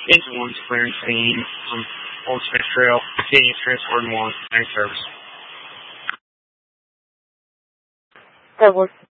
Engine 1's clearing scene on Old Smith Trail. Continuous transport 1. Thanks, service. That works.